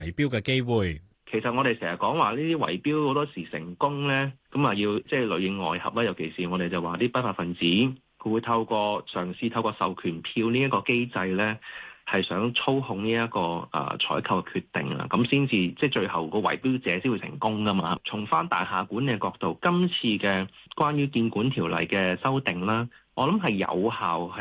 圍標嘅機會。 其實我哋成日講話呢啲圍標好多時成功咧，咁啊要即係裏應外合啦。尤其是我哋就話啲不法分子，佢會透過嘗試透過授權票呢一個機制咧，係想操控呢一個採購嘅決定啊，咁先至即係最後個圍標者先會成功噶嘛。從翻大廈管理嘅角度，今次嘅關於建管條例嘅修訂啦，我諗係有效。